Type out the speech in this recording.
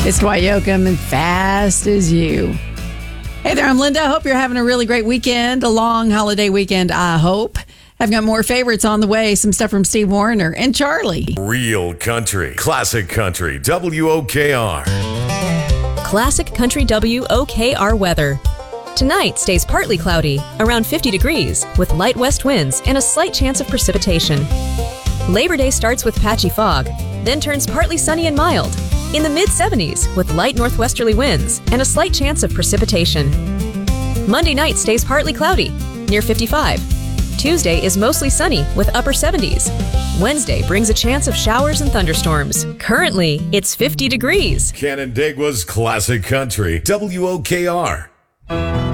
It's Dwight Yoakam and Fast as You. Hey there, I'm Linda. I hope you're having a really great weekend, a long holiday weekend, I hope. I've got more favorites on the way, some stuff from Steve Wariner and Charlie. Real country, classic country, WOKR. Classic country WOKR weather. Tonight stays partly cloudy, around 50 degrees, with light west winds and a slight chance of precipitation. Labor Day starts with patchy fog, then turns partly sunny and mild, in the mid-70s with light northwesterly winds and a slight chance of precipitation. Monday night stays partly cloudy, near 55. Tuesday is mostly sunny with upper 70s. Wednesday brings a chance of showers and thunderstorms. Currently, it's 50 degrees. Canandaigua's classic country, WOKR.